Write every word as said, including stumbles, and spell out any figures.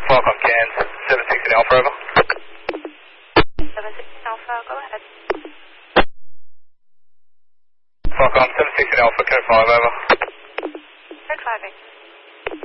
Falcon Cairns, seven sixteen Alpha, over. seven sixteen Alpha, go ahead. Falcon seven sixteen Alpha, code five, over. Code five,